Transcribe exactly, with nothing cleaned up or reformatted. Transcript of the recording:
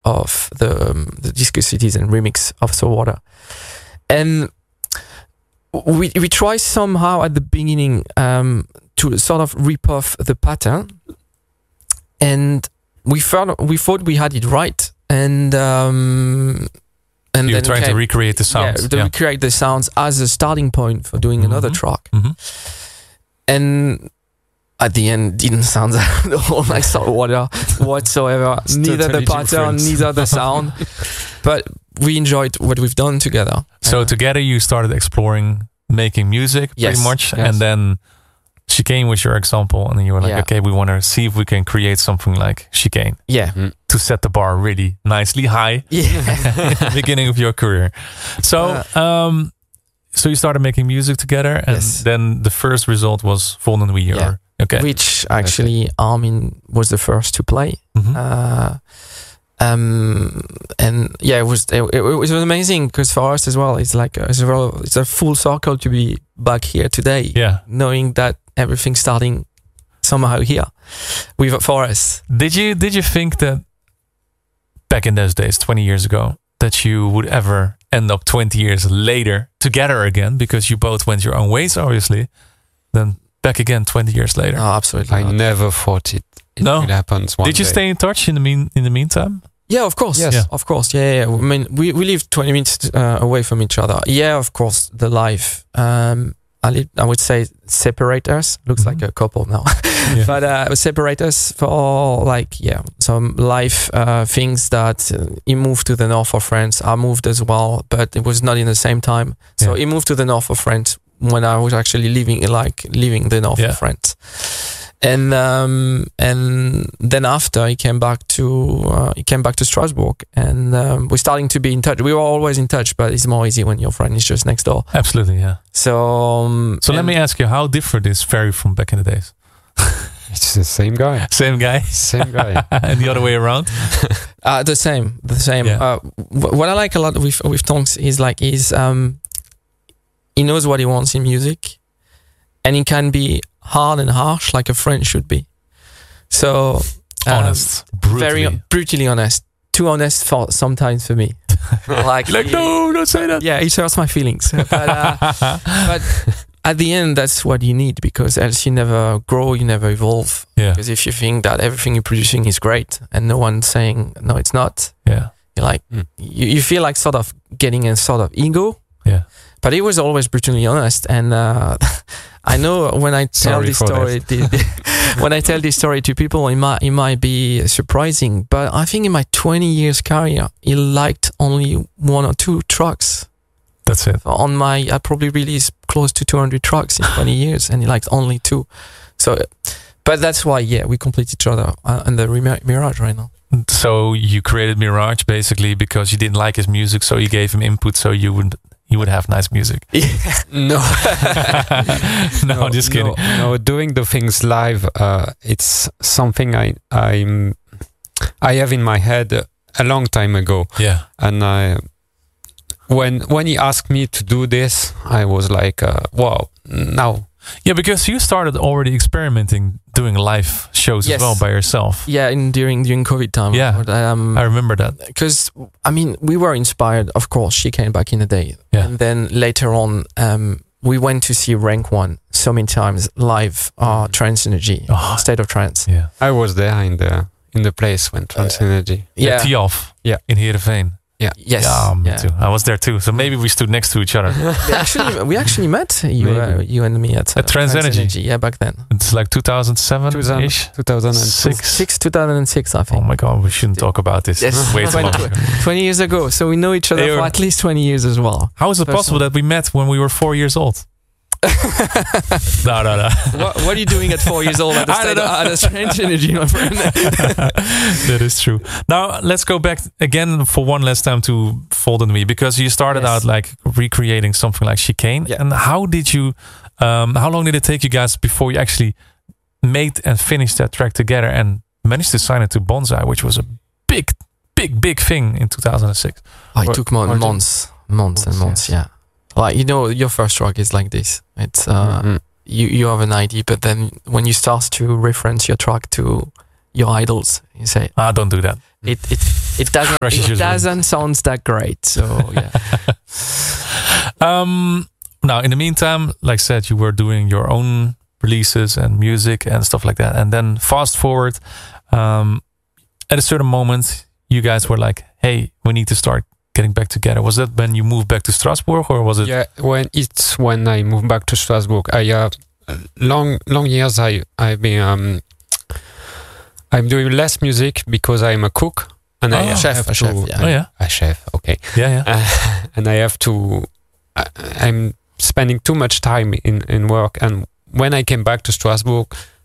of the um, the Disco Cities and remix of So Water. And we we try somehow at the beginning um, to sort of rip off the pattern, and we thought we thought we had it right, and um, and you're then trying came, to recreate the sounds, yeah, to yeah. recreate the sounds as a starting point for doing mm-hmm. another track, mm-hmm. and at the end didn't sound at all like So Water whatsoever. It's neither totally the pattern, different. neither the sound, but we enjoyed what we've done together. So Uh, together you started exploring making music Yes, pretty much, yes. and then Chicane was your example, and then you were like, Yeah. okay, we want to see if we can create something like Chicane yeah, to set the bar really nicely high yeah. at the beginning of your career. So, um, so you started making music together, and Yes. then the first result was Volden We. Yeah. Or okay, Which actually Armin was the first to play. Mhm. Uh, um, and yeah, it was it, it was amazing because for us as well, it's like a, it's, a, it's a full circle to be back here today. yeah. Knowing that everything's starting somehow here with for us. Did you did you think that back in those days, twenty years ago, that you would ever end up twenty years later together again, because you both went your own ways, obviously, then back again twenty years later? Oh, absolutely. I not. never thought it. It No? would happen one Did you day. stay in touch in the mean in the meantime? Yeah, of course. Yes. Yeah. Of course. Yeah, yeah, yeah. I mean, we, we live twenty minutes uh, away from each other. Yeah, of course, the life, um, I, li- I would say separate us. Looks Mhm. like a couple now. Yeah. But uh, separate us for like, yeah, some life uh, things that uh, he moved to the north of France. I moved as well, but it was not in the same time. So Yeah. he moved to the north of France when I was actually living, like living the north Yeah. of France. And um, and then after he came back to uh, he came back to Strasbourg, and um, we're starting to be in touch. We were always in touch, but it's more easy when your friend is just next door. Absolutely, yeah. So um, So let and- me ask you, how different is Ferry from back in the days? It's the same guy. Same guy? Same guy. And the other way around? Uh, the same, the same. Yeah. Uh, wh- what I like a lot with with Tonks is like he's um, he knows what he wants in music, and he can be hard and harsh like a friend should be. So um, Honest. Brutally. very brutally honest. Too honest for sometimes for me. like Like, no, don't say that. yeah, it hurts my feelings. But uh, but at the end, that's what you need, because else you never grow, you never evolve. Yeah, Because if you think that everything you're producing is great and no one's saying no, it's not, yeah, you're like Mm. you, you feel like sort of getting a sort of ego. yeah. But he was always brutally honest, and uh, I know when I tell Sorry this for story, the, the- when I tell this story to people, it might it might be surprising. But I think in my twenty years career, he liked only one or two tracks. That's it. On my, I probably released close to two hundred tracks in twenty years, and he liked only two. So, but that's why, yeah, we complete each other uh, in the Remi- Mirage right now. So you created Mirage basically because you didn't like his music, so you gave him input so you would you would have nice music. No. no, just kidding. No, no, doing the things live, uh, it's something I I'm I have in my head a long time ago, Yeah, and I when when he asked me to do this, I was like, uh, wow, now. yeah, because you started already experimenting doing live shows Yes. as well by yourself. Yeah, in during during COVID time. Yeah. But, um, I remember that. because I mean we were inspired, of course. She came back in the day, Yeah. and then later on, um, we went to see Rank One so many times live. Uh, Trance Energy, Oh. State of Trance. Yeah, I was there in the in the place when Trans Energy. yeah. Yeah, T-off. Yeah. in Heerenveen. Yeah. yes, Yeah, me yeah. too. I was there too. So maybe we stood next to each other. We actually, we actually met you, uh, Maybe. you and me at, uh, At Trance Energy. Yeah, back then. It's like two thousand seven ish. two thousand six. Six. Six, two thousand six, I think. Oh my god, we shouldn't talk about this. Yes. Way too long. twenty, twenty years ago. So we know each other They for were- at least twenty years as well. How is it First possible one. that we met when we were four years old? no, no, no. what, what are you doing at four years old at the I don't state know. at a Trance Energy, my friend? That is true. Now let's go back again for one last time to Volden We, because you started Yes. out like recreating something like Chicane. Yeah. And how did you? Um, how long did it take you guys before you actually made and finished that track together and managed to sign it to Bonsai, which was a big, big, big thing in two thousand six? Oh, it What- took mon- what- months, months and months, yes. yeah. Like, you know, your first track is like this. It's, uh, Mhm. you, you have an idea, but then when you start to reference your track to your idols. You say, Ah, don't do that. it it it doesn't Crashes it your doesn't sound that great. So yeah. um, now, in the meantime, like I said, you were doing your own releases and music and stuff like that. And then fast forward, um, at a certain moment, you guys were like, "Hey, we need to start getting back together." Was that when you moved back to Strasbourg, or was it? Yeah, when it's when I moved back to Strasbourg. I uh, long long years I I've been um, I'm doing less music because I'm a cook and I Oh. have Chef, to a chef, yeah. Oh yeah, a chef. Okay, yeah, yeah. uh, and I have to. I, I'm spending too much time in in work, and when I came back to Strasbourg,